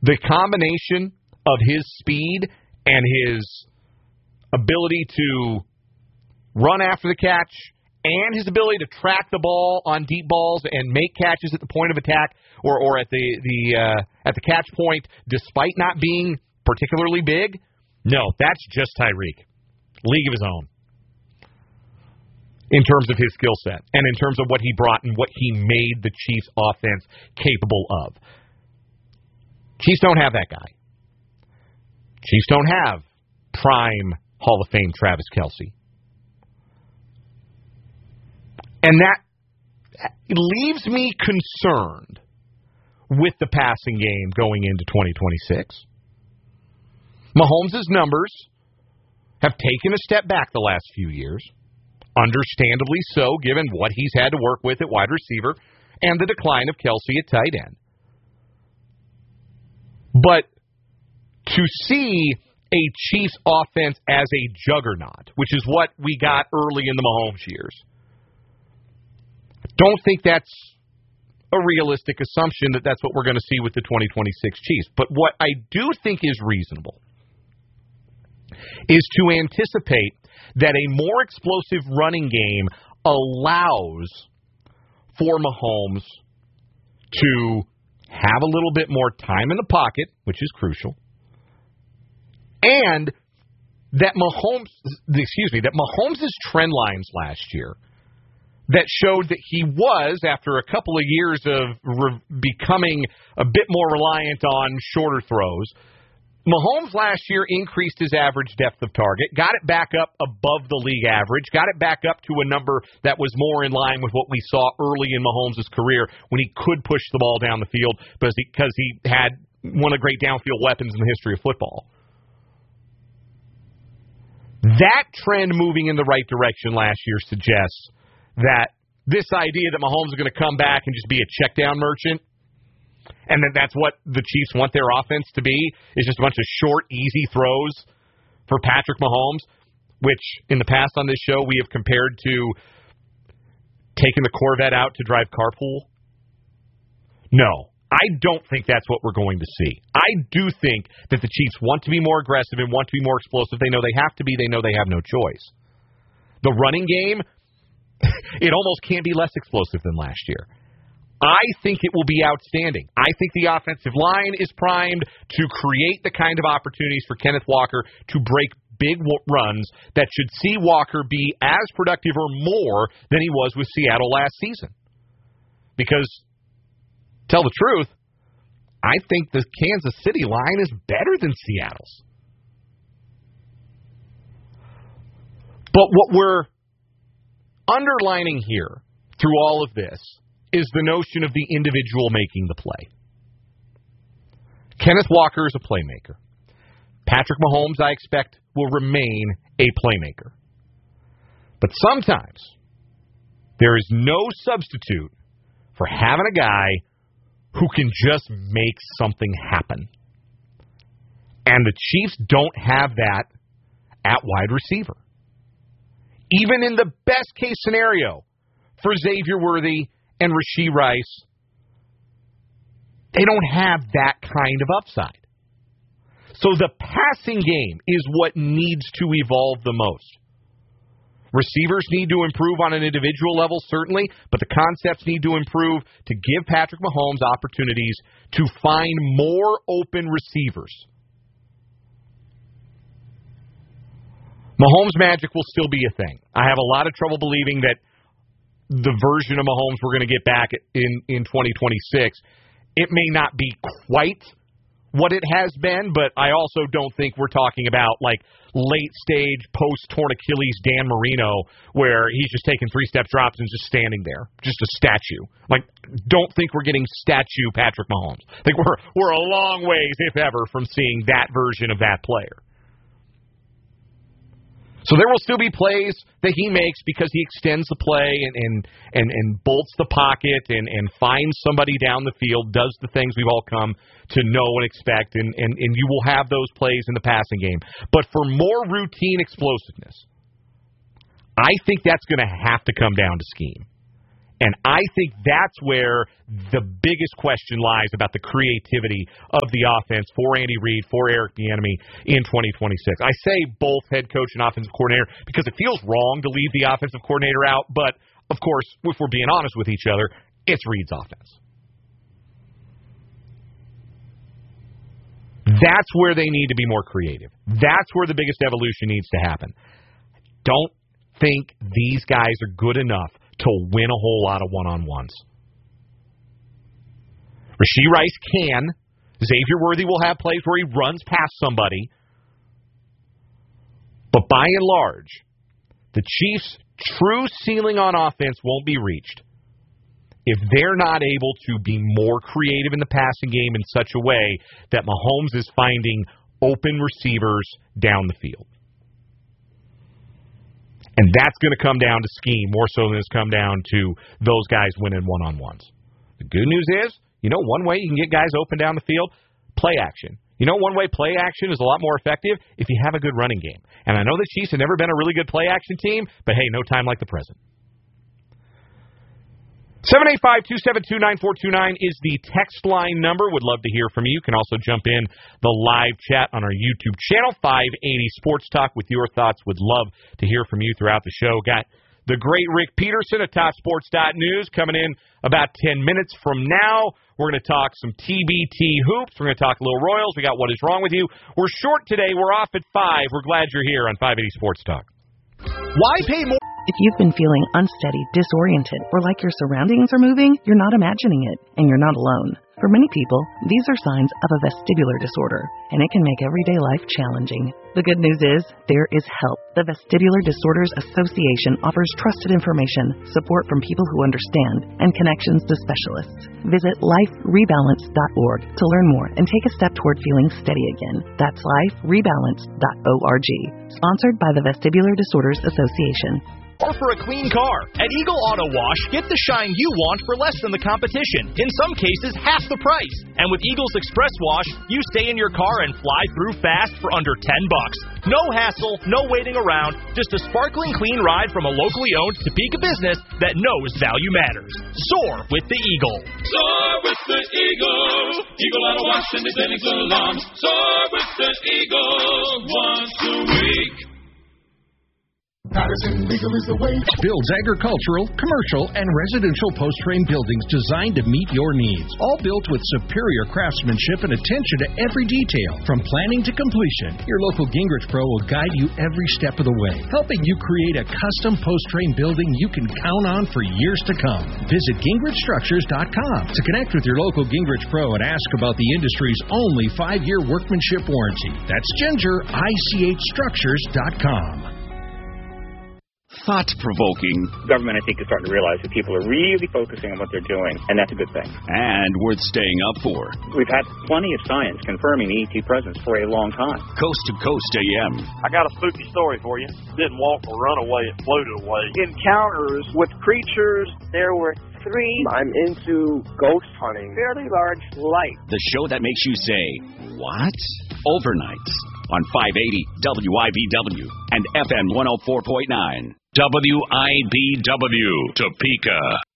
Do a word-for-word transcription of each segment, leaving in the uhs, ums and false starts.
The combination of his speed and his ability to run after the catch and his ability to track the ball on deep balls and make catches at the point of attack or, or at the, the uh, at the catch point despite not being particularly big, no, that's just Tyreek. League of his own. In terms of his skill set and in terms of what he brought and what he made the Chiefs offense capable of. Chiefs don't have that guy. Chiefs don't have prime Hall of Fame Travis Kelce. And that leaves me concerned with the passing game going into twenty twenty-six. Mahomes' numbers have taken a step back the last few years. Understandably so, given what he's had to work with at wide receiver and the decline of Kelce at tight end. But to see a Chiefs offense as a juggernaut, which is what we got early in the Mahomes years, I don't think that's a realistic assumption that that's what we're going to see with the twenty twenty-six Chiefs. But what I do think is reasonable is to anticipate that a more explosive running game allows for Mahomes to have a little bit more time in the pocket, which is crucial, and that Mahomes, excuse me, that Mahomes' trend lines last year that showed that he was, after a couple of years of re- becoming a bit more reliant on shorter throws, Mahomes last year increased his average depth of target, got it back up above the league average, got it back up to a number that was more in line with what we saw early in Mahomes' career when he could push the ball down the field because he, because he had one of the great downfield weapons in the history of football. That trend moving in the right direction last year suggests that this idea that Mahomes is going to come back and just be a check-down merchant, and that that's what the Chiefs want their offense to be, is just a bunch of short, easy throws for Patrick Mahomes, which in the past on this show we have compared to taking the Corvette out to drive carpool. No, I don't think that's what we're going to see. I do think that the Chiefs want to be more aggressive and want to be more explosive. They know they have to be. They know they have no choice. The running game, it almost can't be less explosive than last year. I think it will be outstanding. I think the offensive line is primed to create the kind of opportunities for Kenneth Walker to break big runs that should see Walker be as productive or more than he was with Seattle last season. Because, tell the truth, I think the Kansas City line is better than Seattle's. But what we're underlining here through all of this is the notion of the individual making the play. Kenneth Walker is a playmaker. Patrick Mahomes, I expect, will remain a playmaker. But sometimes there is no substitute for having a guy who can just make something happen. And the Chiefs don't have that at wide receiver. Even in the best case scenario for Xavier Worthy and Rashee Rice, they don't have that kind of upside. So the passing game is what needs to evolve the most. Receivers need to improve on an individual level, certainly, but the concepts need to improve to give Patrick Mahomes opportunities to find more open receivers. Mahomes magic will still be a thing. I have a lot of trouble believing that the version of Mahomes we're going to get back in, in twenty twenty-six, it may not be quite what it has been, but I also don't think we're talking about like late stage post-torn Achilles Dan Marino where he's just taking three-step drops and just standing there, just a statue. Like, don't think we're getting statue Patrick Mahomes. I think we're, we're a long ways, if ever, from seeing that version of that player. So there will still be plays that he makes because he extends the play and and, and, and bolts the pocket and, and finds somebody down the field, does the things we've all come to know and expect, and, and, and you will have those plays in the passing game. But for more routine explosiveness, I think that's going to have to come down to scheme. And I think that's where the biggest question lies about the creativity of the offense for Andy Reid, for Eric Bieniemy in twenty twenty-six. I say both head coach and offensive coordinator because it feels wrong to leave the offensive coordinator out, but, of course, if we're being honest with each other, it's Reid's offense. That's where they need to be more creative. That's where the biggest evolution needs to happen. Don't think these guys are good enough to win a whole lot of one-on-ones. Rashee Rice can. Xavier Worthy will have plays where he runs past somebody. But by and large, the Chiefs' true ceiling on offense won't be reached if they're not able to be more creative in the passing game in such a way that Mahomes is finding open receivers down the field. And that's going to come down to scheme more so than it's come down to those guys winning one-on-ones. The good news is, you know, one way you can get guys open down the field, play action. You know, one way play action is a lot more effective if you have a good running game. And I know the Chiefs have never been a really good play action team, but hey, no time like the present. seven eight five, two seven two, nine four two nine is the text line number. Would love to hear from you. You can also jump in the live chat on our YouTube channel, five eighty Sports Talk, with your thoughts. Would love to hear from you throughout the show. Got the great Rick Peterson at top sports dot news coming in about ten minutes from now. We're going to talk some T B T hoops. We're going to talk a little Royals. We got What Is Wrong With You. We're short today. We're off at five. We're glad you're here on five eighty Sports Talk. Why pay more? If you've been feeling unsteady, disoriented, or like your surroundings are moving, you're not imagining it, and you're not alone. For many people, these are signs of a vestibular disorder, and it can make everyday life challenging. The good news is, there is help. The Vestibular Disorders Association offers trusted information, support from people who understand, and connections to specialists. Visit life rebalance dot org to learn more and take a step toward feeling steady again. That's life rebalance dot org. Sponsored by the Vestibular Disorders Association. Or for a clean car. At Eagle Auto Wash, get the shine you want for less than the competition. In some cases, half the price. And with Eagle's Express Wash, you stay in your car and fly through fast for under ten bucks. No hassle, no waiting around, just a sparkling clean ride from a locally owned Topeka business that knows value matters. Soar with the Eagle. Soar with the Eagle. Eagle Auto Wash and the Jennings alarms. Soar with the Eagle once a week. Patterson Legal is the way. Builds agricultural, commercial, and residential post-frame buildings designed to meet your needs. All built with superior craftsmanship and attention to every detail. From planning to completion, your local Gingrich Pro will guide you every step of the way, helping you create a custom post-frame building you can count on for years to come. Visit Gingrich Structures dot com to connect with your local Gingrich Pro and ask about the industry's only five-year workmanship warranty. That's Ginger, I C H Structures dot com. Thought-provoking. Government, I think, is starting to realize that people are really focusing on what they're doing, and that's a good thing. And worth staying up for. We've had plenty of science confirming the E T presence for a long time. Coast to Coast A M. I got a spooky story for you. Didn't walk or run away, it floated away. Encounters with creatures. There were three. I'm into ghost hunting. Fairly large light. The show that makes you say, what? Overnights on five eighty W I B W and F M one oh four point nine. W I B W, Topeka.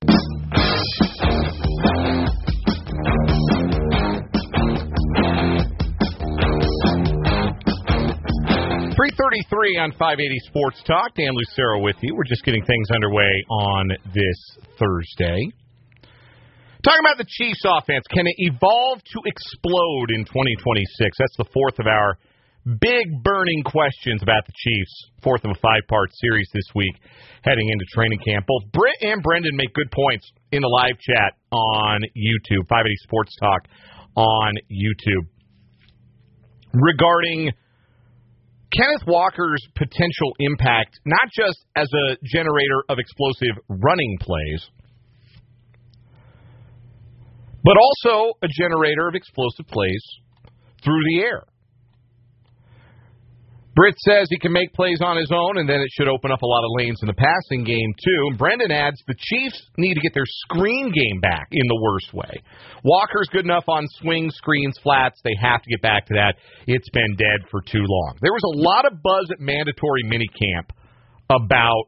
three thirty-three on five eighty Sports Talk. Dan Lucero with you. We're just getting things underway on this Thursday. Talking about the Chiefs offense. Can it evolve to explode in twenty twenty-six? That's the fourth of our big burning questions about the Chiefs. Fourth of a five-part series this week, heading into training camp. Both Britt and Brendan make good points in the live chat on YouTube, five eighty Sports Talk on YouTube, regarding Kenneth Walker's potential impact, not just as a generator of explosive running plays, but also a generator of explosive plays through the air. Britt says he can make plays on his own, and then it should open up a lot of lanes in the passing game, too. And Brendan adds the Chiefs need to get their screen game back in the worst way. Walker's good enough on swings, screens, flats. They have to get back to that. It's been dead for too long. There was a lot of buzz at mandatory minicamp about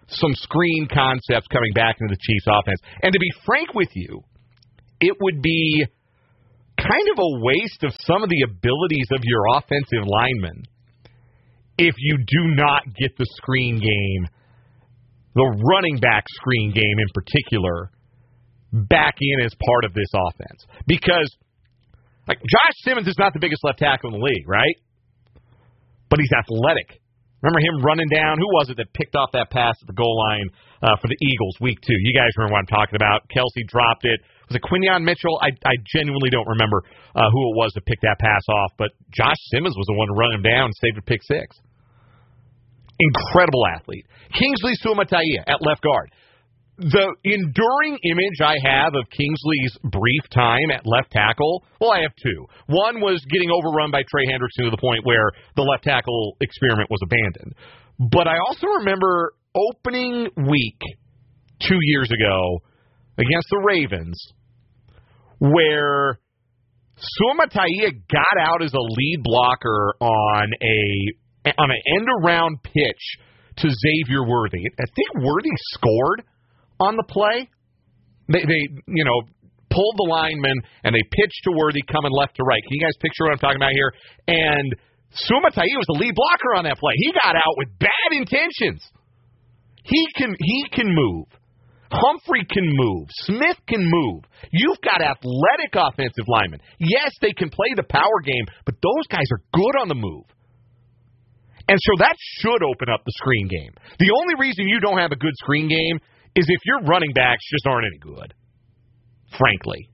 some screen concepts coming back into the Chiefs offense. And to be frank with you, it would be kind of a waste of some of the abilities of your offensive linemen if you do not get the screen game, the running back screen game in particular, back in as part of this offense. Because like Josh Simmons is not the biggest left tackle in the league, right? But he's athletic. Remember him running down? Who was it that picked off that pass at the goal line uh, for the Eagles week two? You guys remember what I'm talking about. Kelsey dropped it. Was it Quinyon Mitchell? I, I genuinely don't remember uh, who it was that picked that pass off, but Josh Simmons was the one to run him down and saved a pick six. Incredible athlete. Kingsley Suamataia at left guard. The enduring image I have of Kingsley's brief time at left tackle, well, I have two. One was getting overrun by Trey Hendrickson to the point where the left tackle experiment was abandoned. But I also remember opening week two years ago against the Ravens where Suamataia got out as a lead blocker on a on an end-around pitch to Xavier Worthy. I think Worthy scored on the play. They, they, you know, pulled the lineman, and they pitched to Worthy coming left to right. Can you guys picture what I'm talking about here? And Suamataia was the lead blocker on that play. He got out with bad intentions. He can, he can move. Humphrey can move. Smith can move. You've got athletic offensive linemen. Yes, they can play the power game, but those guys are good on the move. And so that should open up the screen game. The only reason you don't have a good screen game is if your running backs just aren't any good, frankly.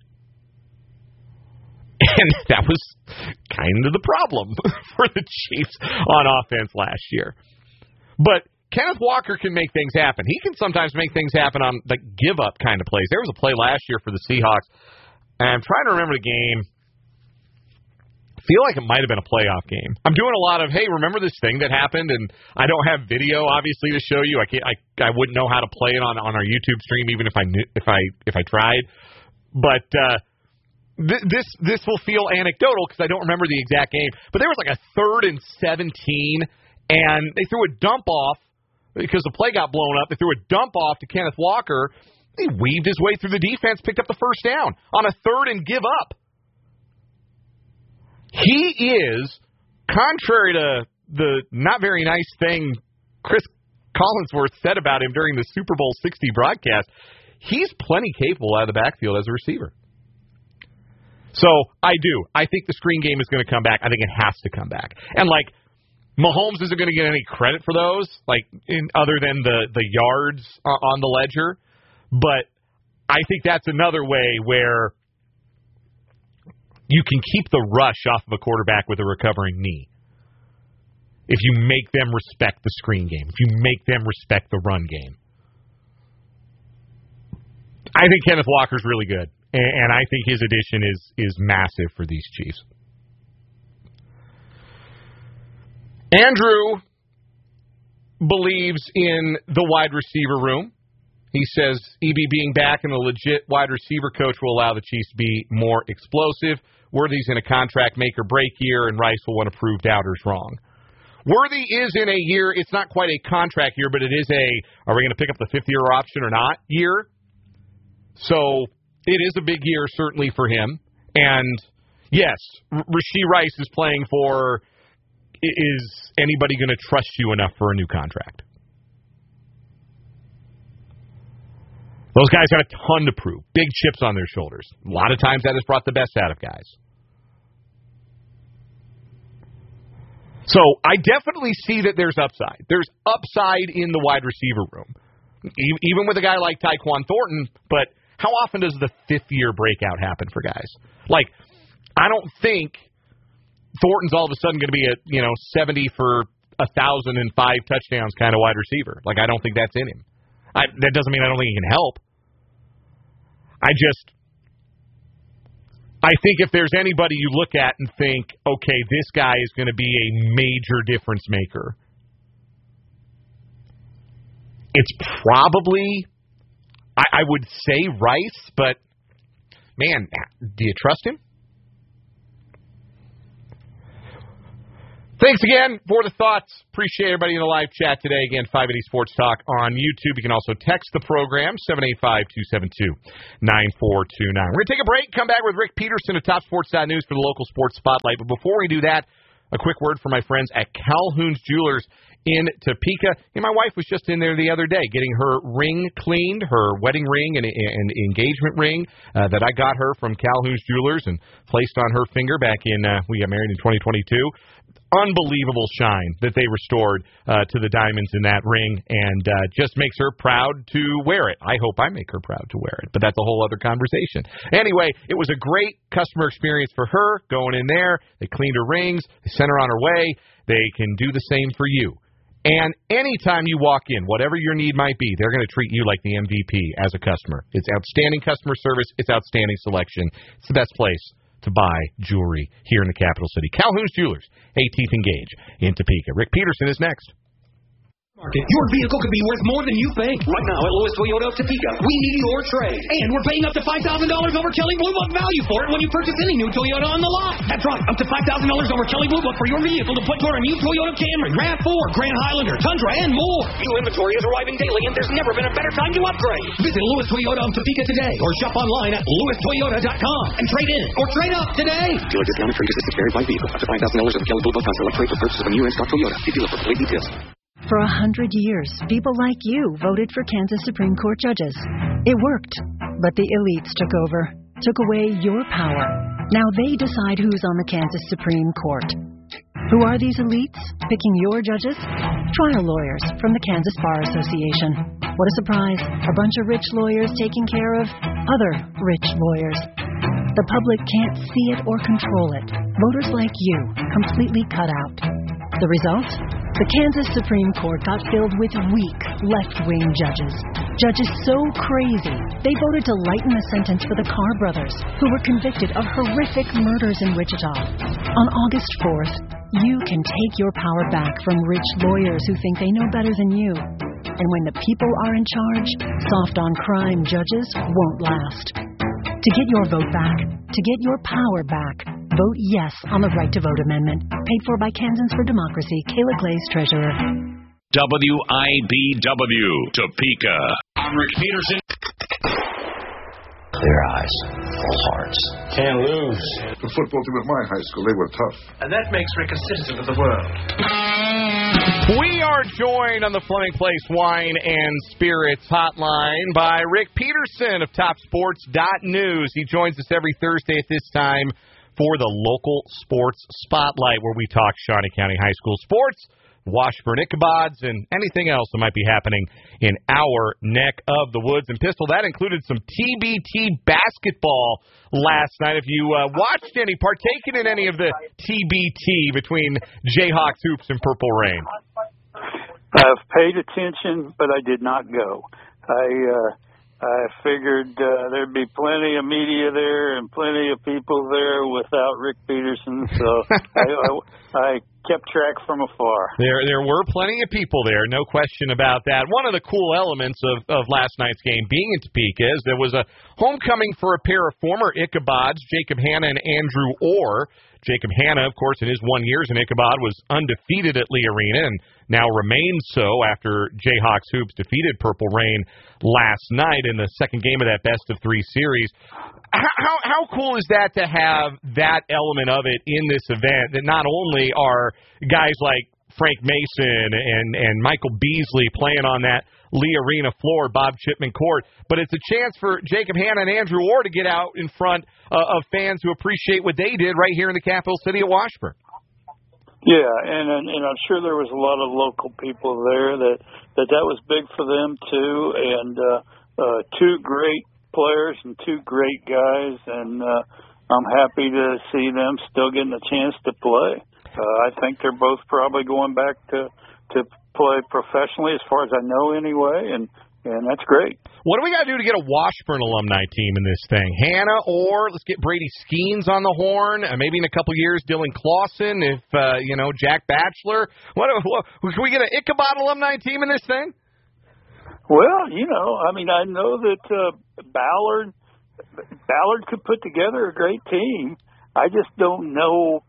And that was kind of the problem for the Chiefs on offense last year. But Kenneth Walker can make things happen. He can sometimes make things happen on the give-up kind of plays. There was a play last year for the Seahawks, and I'm trying to remember the game. I feel like it might have been a playoff game. I'm doing a lot of, hey, remember this thing that happened? And I don't have video, obviously, to show you. I can't. I, I wouldn't know how to play it on, on our YouTube stream, even if I knew, if I if I tried. But uh, th- this this will feel anecdotal because I don't remember the exact game. But there was like a third and seventeen, and they threw a dump off because the play got blown up. They threw a dump off to Kenneth Walker. He weaved his way through the defense, picked up the first down on a third and give up. He is, contrary to the not very nice thing Chris Collinsworth said about him during the Super Bowl sixty broadcast, he's plenty capable out of the backfield as a receiver. So, I do. I think the screen game is going to come back. I think it has to come back. And, like, Mahomes isn't going to get any credit for those, like, in, other than the, the yards on the ledger. But I think that's another way where you can keep the rush off of a quarterback with a recovering knee. If you make them respect the screen game. If you make them respect the run game. I think Kenneth Walker's really good. And I think his addition is, is massive for these Chiefs. Andrew believes in the wide receiver room. He says E B being back and a legit wide receiver coach will allow the Chiefs to be more explosive. Worthy's in a contract make or break year, and Rice will want to prove doubters wrong. Worthy is in a year, it's not quite a contract year, but it is a, are we going to pick up the fifth year option or not year? So it is a big year, certainly, for him. And, yes, Rashee Rice is playing for, is anybody going to trust you enough for a new contract? Those guys got a ton to prove. Big chips on their shoulders. A lot of times that has brought the best out of guys. So I definitely see that there's upside. There's upside in the wide receiver room. Even with a guy like Tyquan Thornton, but how often does the fifth-year breakout happen for guys? Like, I don't think Thornton's all of a sudden going to be a, you know, seventy for one thousand and five touchdowns kind of wide receiver. Like, I don't think that's in him. I, that doesn't mean I don't think he can help. I just, I think if there's anybody you look at and think, okay, this guy is going to be a major difference maker, it's probably, I, I would say Rice, but, man, do you trust him? Thanks again for the thoughts. Appreciate everybody in the live chat today. Again, five eighty Sports Talk on YouTube. You can also text the program, seven eight five, two seven two, nine four two nine. We're going to take a break, come back with Rick Peterson of Top Sports dot News for the local sports spotlight. But before we do that, a quick word from my friends at Calhoun's Jewelers in Topeka. And my wife was just in there the other day getting her ring cleaned, her wedding ring and, and engagement ring uh, that I got her from Calhoun's Jewelers and placed on her finger back in, uh, we got married in twenty twenty-two. Unbelievable shine that they restored uh, to the diamonds in that ring, and uh, just makes her proud to wear it. I hope I make her proud to wear it, but that's a whole other conversation. Anyway, it was a great customer experience for her going in there. They cleaned her rings. They sent her on her way. They can do the same for you. And anytime you walk in, whatever your need might be, they're going to treat you like the M V P as a customer. It's outstanding customer service. It's outstanding selection. It's the best place to buy jewelry here in the capital city. Calhoun's Jewelers, eighteenth and Gage in Topeka. Rick Peterson is next. Your vehicle could be worth more than you think. Right now at Lewis Toyota of Topeka, we need your trade. And we're paying up to five thousand dollars over Kelley Blue Book value for it when you purchase any new Toyota on the lot. That's right, up to five thousand dollars over Kelley Blue Book for your vehicle to put toward a new Toyota Camry, RAV four, Grand Highlander, Tundra, and more. New inventory is arriving daily, and there's never been a better time to upgrade. Visit Lewis Toyota of Topeka today or shop online at lewis toyota dot com and trade in or trade up today. Dealer discounted trade assistance varied by vehicle. Up to five thousand dollars over Kelley Blue Book on select trade for purchase of a new in-stock Toyota. See dealer for complete details. For a hundred years, people like you voted for Kansas Supreme Court judges. It worked, but the elites took over, took away your power. Now they decide who's on the Kansas Supreme Court. Who are these elites picking your judges? Trial lawyers from the Kansas Bar Association. What a surprise, a bunch of rich lawyers taking care of other rich lawyers. The public can't see it or control it. Voters like you, completely cut out. The result? The Kansas Supreme Court got filled with weak, left-wing judges. Judges so crazy, they voted to lighten the sentence for the Carr brothers, who were convicted of horrific murders in Wichita. On August fourth, you can take your power back from rich lawyers who think they know better than you. And when the people are in charge, soft-on-crime judges won't last. To get your vote back, to get your power back, vote yes on the Right to Vote Amendment. Paid for by Kansans for Democracy. Kayla Glaze, Treasurer. W I B W, Topeka. I'm Rick Peterson. Clear eyes, full hearts. Can't lose. The football team at my high school, they were tough. And that makes Rick a citizen of the world. We are joined on the Fleming Place Wine and Spirits hotline by Rick Peterson of Top Sports dot News. He joins us every Thursday at this time for the local sports spotlight, where we talk Shawnee County High School sports, Washburn Ichabods, and anything else that might be happening in our neck of the woods. And Pistol, that included some T B T basketball last night. If you uh, watched any, partaken in any of the T B T between Jayhawks Hoops and Purple Rain? I've paid attention, but I did not go. I uh, I figured uh, there'd be plenty of media there and plenty of people there without Rick Peterson, so I, I, I kept track from afar. There there were plenty of people there, no question about that. One of the cool elements of, of last night's game being in Topeka is there was a homecoming for a pair of former Ichabods, Jacob Hanna and Andrew Orr. Jacob Hanna, of course, in his one years in Ichabod, was undefeated at Lee Arena and now remains so after Jayhawks Hoops defeated Purple Rain last night in the second game of that best of three series. How, how, how cool is that to have that element of it in this event, that not only are guys like Frank Mason and, and Michael Beasley playing on that Lee Arena floor, Bob Chipman Court, but it's a chance for Jacob Hanna and Andrew Orr to get out in front uh, of fans who appreciate what they did right here in the capital city of Washburn. Yeah, and, and and I'm sure there was a lot of local people there that that, that was big for them too, and uh, uh, two great players and two great guys, and uh, I'm happy to see them still getting a chance to play. Uh, I think they're both probably going back to to play professionally, as far as I know anyway, and and that's great. What do we got to do to get a Washburn alumni team in this thing? Hanna, or let's get Brady Skeens on the horn. Uh, maybe in a couple years, Dylan Clausen, if, uh, you know, Jack Batchelor. What, what, can we get an Ichabod alumni team in this thing? Well, you know, I mean, I know that uh, Ballard, Ballard could put together a great team. I just don't know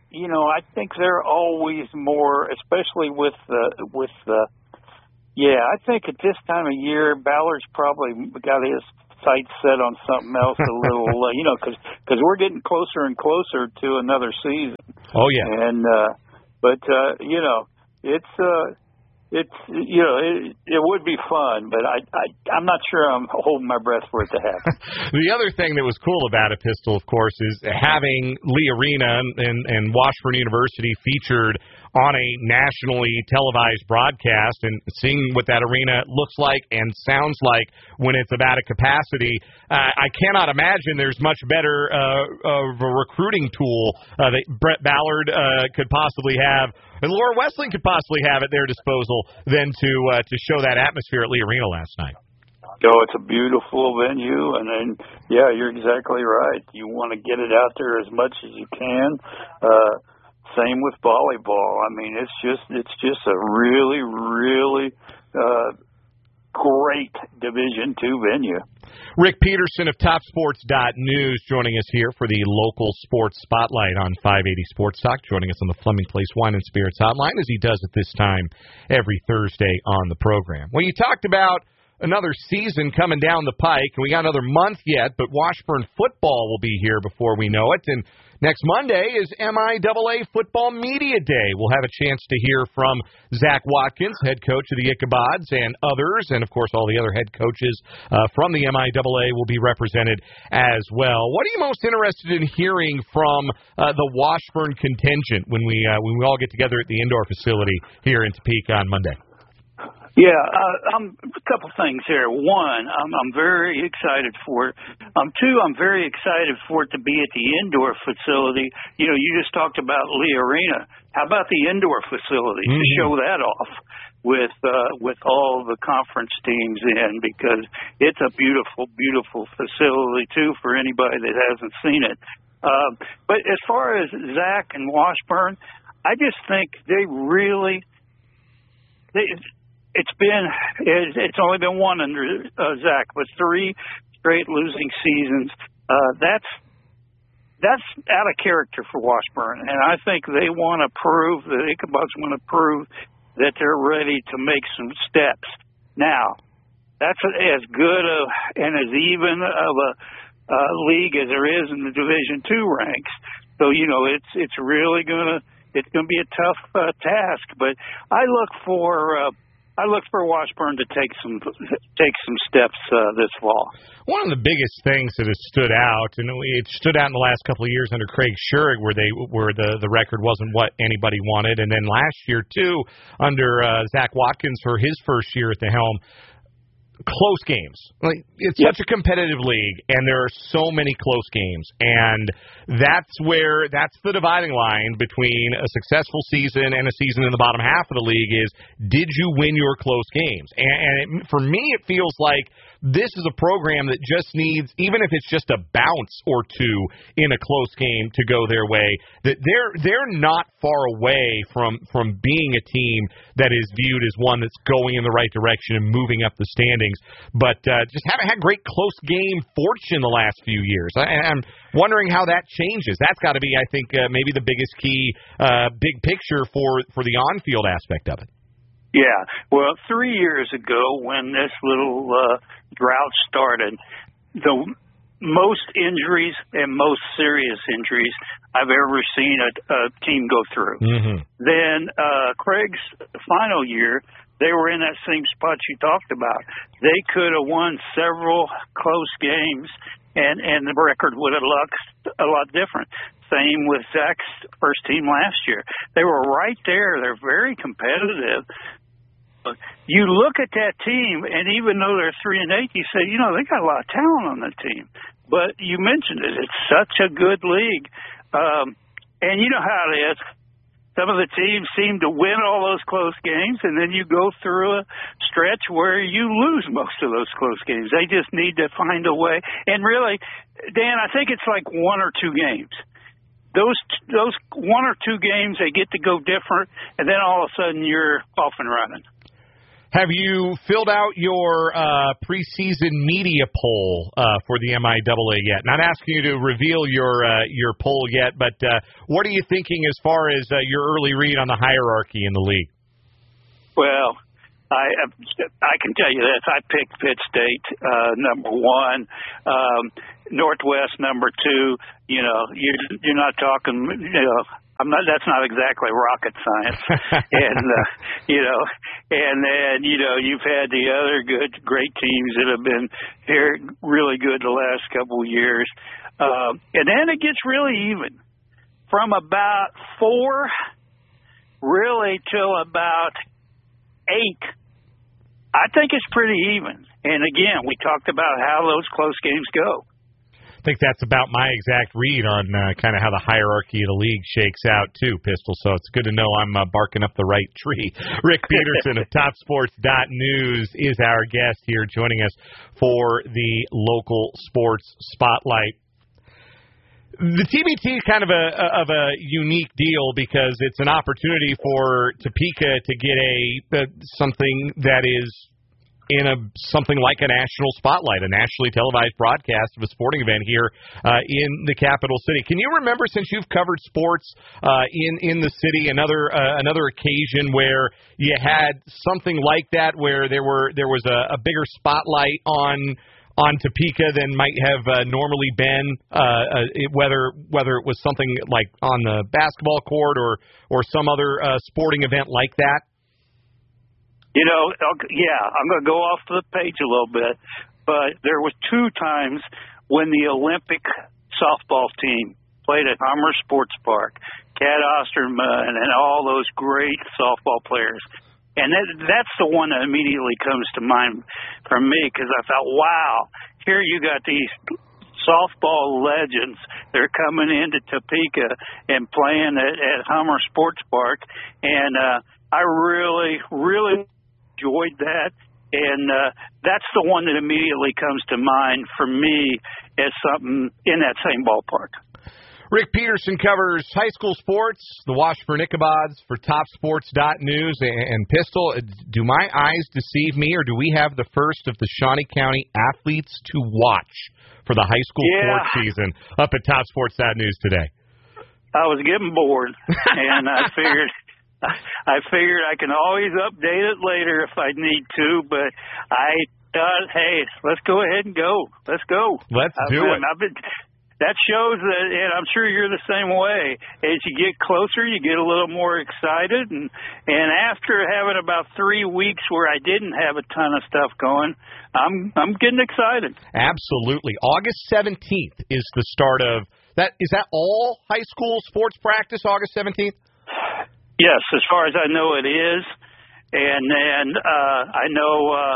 you know, I think they're always more, especially with the with the. Yeah, I think at this time of year, Ballard's probably got his sights set on something else a little, uh, you know, because cause we're getting closer and closer to another season. Oh yeah. And uh, but uh, you know, it's uh, it's you know, it, it would be fun, but I, I I'm not sure I'm holding my breath for it to happen. The other thing that was cool about it, Pistol, of course, is having Lee Arena and, and Washburn University featured on a nationally televised broadcast and seeing what that arena looks like and sounds like when it's about a capacity. Uh, I cannot imagine there's much better uh, of a recruiting tool uh, that Brett Ballard uh, could possibly have, and Laura Westling could possibly have at their disposal than to uh, to show that atmosphere at Lee Arena last night. Oh, it's a beautiful venue, and then, yeah, you're exactly right. You want to get it out there as much as you can. Uh, Same with volleyball. I mean, it's just it's just a really, really uh, great Division two venue. Rick Peterson of Top Sports dot News joining us here for the local sports spotlight on five eighty Sports Talk, joining us on the Fleming Place Wine and Spirits Hotline as he does at this time every Thursday on the program. Well, you talked about another season coming down the pike, and we got another month yet, but Washburn football will be here before we know it, and next Monday is M I A A Football Media Day. We'll have a chance to hear from Zach Watkins, head coach of the Ichabods, and others, and, of course, all the other head coaches uh, from the M I A A will be represented as well. What are you most interested in hearing from uh, the Washburn contingent when we uh, when we all get together at the indoor facility here in Topeka on Monday? Yeah, uh, um, a couple things here. One, I'm, I'm very excited for it. Um, two, I'm very excited for it to be at the indoor facility. You know, you just talked about Lee Arena. How about the indoor facility mm-hmm. to show that off with uh, with all the conference teams in, because it's a beautiful, beautiful facility too for anybody that hasn't seen it. Uh, but as far as Zach and Washburn, I just think they really they. It's been, it's only been one under uh, Zach, but three straight losing seasons. Uh, that's that's out of character for Washburn, and I think they want to prove, the Ichabods want to prove that they're ready to make some steps. Now, that's as good of and as even of a uh, league as there is in the Division Two ranks. So you know, it's it's really gonna it's gonna be a tough uh, task. But I look for. Uh, I look for Washburn to take some take some steps uh, this fall. One of the biggest things that has stood out, and it stood out in the last couple of years under Craig Schurig, where they where the, the record wasn't what anybody wanted, and then last year too under uh, Zach Watkins for his first year at the helm. Close games. Like, it's yep. such a competitive league, and there are so many close games, and that's where that's the dividing line between a successful season and a season in the bottom half of the league is, did you win your close games? And, and it, for me, it feels like this is a program that just needs, even if it's just a bounce or two in a close game to go their way, that they're they're not far away from, from being a team that is viewed as one that's going in the right direction and moving up the standings, but uh, just haven't had great close game fortune the last few years. I, I'm wondering how that changes. That's got to be, I think, uh, maybe the biggest key, uh, big picture for, for the on-field aspect of it. Yeah, well, three years ago when this little uh, drought started, the most injuries and most serious injuries I've ever seen a, a team go through. Mm-hmm. Then uh, Craig's final year, they were in that same spot you talked about. They could have won several close games, and, and the record would have looked a lot different. Same with Zach's first team last year. They were right there. They're very competitive. You look at that team, and even though they're three and eight, you say, you know, they got a lot of talent on the team. But you mentioned it; it's such a good league, um, and you know how it is. Some of the teams seem to win all those close games, and then you go through a stretch where you lose most of those close games. They just need to find a way. And really, Dan, I think it's like one or two games. Those those one or two games, they get to go different, and then all of a sudden you're off and running. Have you filled out your uh, preseason media poll uh, for the M I A A yet? Not asking you to reveal your uh, your poll yet, but uh, what are you thinking as far as uh, your early read on the hierarchy in the league? Well, I I can tell you this. I picked Pitt State uh, number one, um, Northwest number two. You know, you're, you're not talking, you know, I'm not. That's not exactly rocket science, and uh, you know, and then you know, you've had the other good, great teams that have been very, really good the last couple of years, um, and then it gets really even from about four, really till about eight. I think it's pretty even, and again, we talked about how those close games go. I think that's about my exact read on uh, kind of how the hierarchy of the league shakes out, too, Pistol. So it's good to know I'm uh, barking up the right tree. Rick Peterson of Top Sports dot News is our guest here, joining us for the local sports spotlight. The T B T is kind of a of a unique deal because it's an opportunity for Topeka to get a uh, something that is in a something like a national spotlight, a nationally televised broadcast of a sporting event here uh, in the capital city. Can you remember, since you've covered sports uh, in in the city, another uh, another occasion where you had something like that, where there were there was a, a bigger spotlight on on Topeka than might have uh, normally been, uh, uh, it, whether whether it was something like on the basketball court or or some other uh, sporting event like that? You know, yeah, I'm going to go off the page a little bit, but there was two times when the Olympic softball team played at Hummer Sports Park, Cat Osterman and all those great softball players. And that, that's the one that immediately comes to mind for me, because I thought, wow, here you got these softball legends. They're coming into Topeka and playing at, at Hummer Sports Park. And uh, I really, really enjoyed that, and uh, that's the one that immediately comes to mind for me as something in that same ballpark. Rick Peterson covers high school sports, the Washburn Ichabods for Top Sports dot News, and Pistol, do my eyes deceive me, or do we have the first of the Shawnee County athletes to watch for the high school yeah. sports season up at Top Sports dot News today? I was getting bored, and I figured I figured I can always update it later if I need to, but I thought, hey, let's go ahead and go. Let's go. Let's I've do been, it. I've been, that shows that, and I'm sure you're the same way. As you get closer, you get a little more excited, and and after having about three weeks where I didn't have a ton of stuff going, I'm I'm getting excited. Absolutely. August seventeenth is the start of that. Is that all high school sports practice? August seventeenth. Yes, as far as I know, it is. And then uh, I know uh,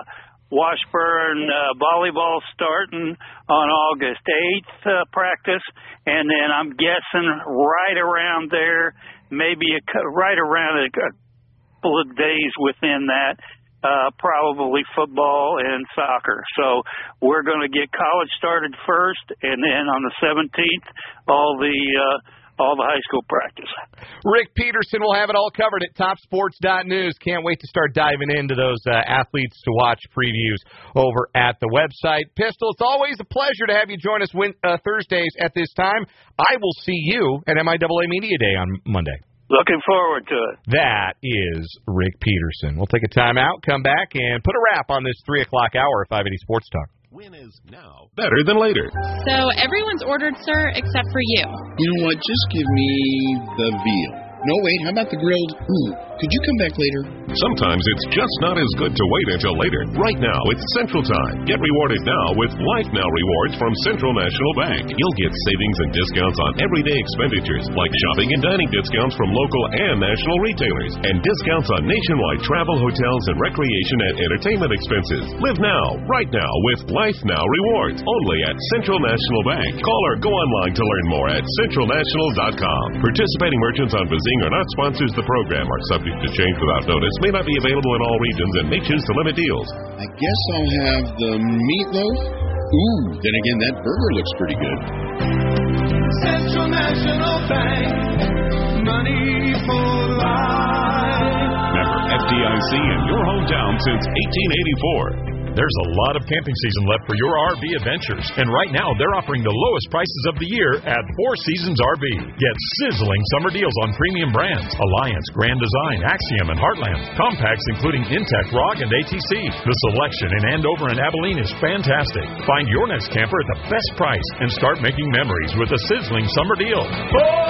Washburn uh, volleyball starting on August eighth uh, practice, and then I'm guessing right around there, maybe a, right around a couple of days within that, uh, probably football and soccer. So we're going to get college started first, and then on the seventeenth, all the uh, all the high school practice. Rick Peterson will have it all covered at Top Sports dot News. Can't wait to start diving into those uh, athletes to watch previews over at the website. Pistol, it's always a pleasure to have you join us win, uh, Thursdays at this time. I will see you at M I A A Media Day on Monday. Looking forward to it. That is Rick Peterson. We'll take a timeout, come back, and put a wrap on this three o'clock hour of five eighty Sports Talk. Win is now better than later. So everyone's ordered, sir, except for you. You know what? Just give me the veal. No, wait, how about the grilled? Ooh, could you come back later? Sometimes it's just not as good to wait until later. Right now, it's Central Time. Get rewarded now with Life Now rewards from Central National Bank. You'll get savings and discounts on everyday expenditures, like shopping and dining discounts from local and national retailers, and discounts on nationwide travel, hotels, and recreation and entertainment expenses. Live now, right now, with Life Now rewards, only at Central National Bank. Call or go online to learn more at central national dot com. Participating merchants on Bazing are not sponsors of the program, are subject to change without notice, may not be available in all regions, and may choose to limit deals. I guess I'll have the meatloaf. Ooh, then again, that burger looks pretty good. Central National Bank, money for life. Member F D D I C in your hometown since eighteen eighty-four. There's a lot of camping season left for your R V adventures, and right now they're offering the lowest prices of the year at Four Seasons R V. Get sizzling summer deals on premium brands: Alliance, Grand Design, Axiom, and Heartland. Compacts including Intech, R O G, and A T C. The selection in Andover and Abilene is fantastic. Find your next camper at the best price and start making memories with a sizzling summer deal. Four